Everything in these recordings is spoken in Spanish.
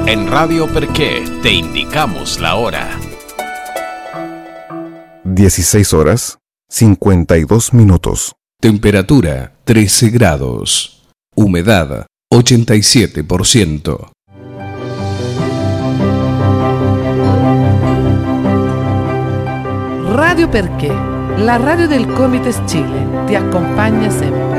En Radio Perqué te indicamos la hora. 16 horas, 52 minutos. Temperatura 13 grados. Humedad 87%. Radio Perché, la radio del Comites Chile, ti accompagna sempre.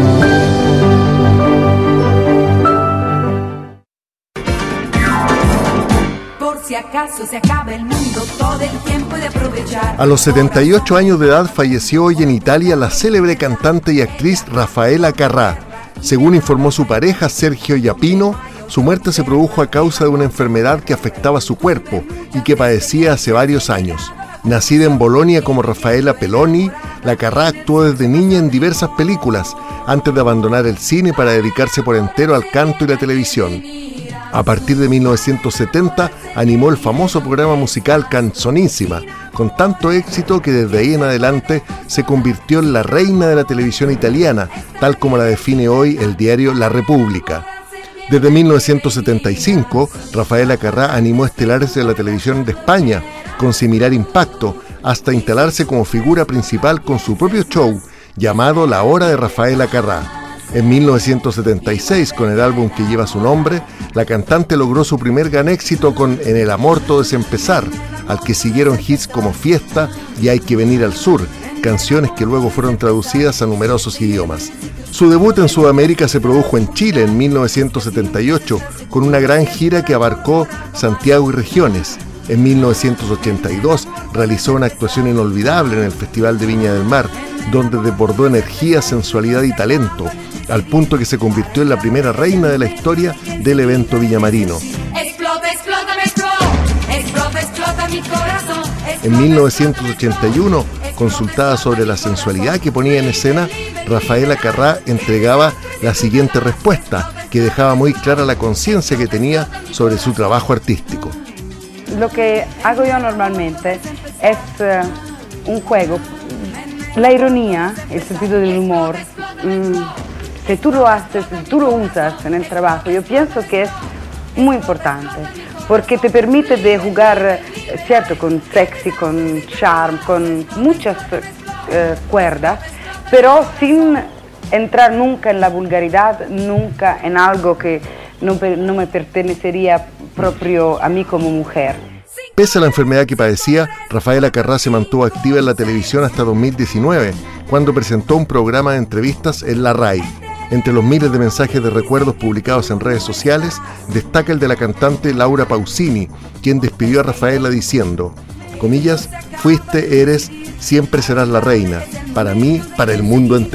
Por si acaso se acaba el mundo, todo el tiempo de aprovechar. A los 78 años de edad falleció hoy en Italia la célebre cantante y actriz Raffaella Carrà. Según informó su pareja Sergio Iapino, su muerte se produjo a causa de una enfermedad que afectaba su cuerpo y que padecía hace varios años. Nacida en Bolonia como Raffaella Peloni, la Carrà actuó desde niña en diversas películas, antes de abandonar el cine para dedicarse por entero al canto y la televisión. A partir de 1970 animó el famoso programa musical Canzonissima, con tanto éxito que desde ahí en adelante se convirtió en la reina de la televisión italiana, tal como la define hoy el diario La Repubblica. Desde 1975, Raffaella Carrà animó estelares de la televisión de España, con similar impacto, hasta instalarse como figura principal con su propio show, llamado La Hora de Raffaella Carrà. En 1976, con el álbum que lleva su nombre, la cantante logró su primer gran éxito con En el amor todo es empezar, al que siguieron hits como Fiesta y Hay que venir al sur, canciones que luego fueron traducidas a numerosos idiomas. Su debut en Sudamérica se produjo en Chile en 1978, con una gran gira que abarcó Santiago y regiones. En 1982 realizó una actuación inolvidable en el Festival de Viña del Mar, donde desbordó energía, sensualidad y talento, al punto que se convirtió en la primera reina de la historia del evento villamarino. Explota, explota, me explota, explota, explota mi corazón. En 1981, consultada sobre la sensualidad que ponía en escena, Raffaella Carrà entregaba la siguiente respuesta, que dejaba muy clara la conciencia que tenía sobre su trabajo artístico. Lo que hago yo normalmente es un juego. La ironía, el sentido del humor, si tú lo haces, si tú lo usas en el trabajo, yo pienso que es muy importante, porque te permite de jugar, cierto, con sexy, con charm, con muchas cuerdas, pero sin entrar nunca en la vulgaridad, nunca en algo que no me pertenecería propio a mí como mujer. Pese a la enfermedad que padecía, Raffaella Carrà se mantuvo activa en la televisión hasta 2019, cuando presentó un programa de entrevistas en la RAI. Entre los miles de mensajes de recuerdos publicados en redes sociales, destaca el de la cantante Laura Pausini, quien despidió a Raffaella diciendo, comillas, fuiste, eres, siempre serás la reina, para mí, para el mundo entero.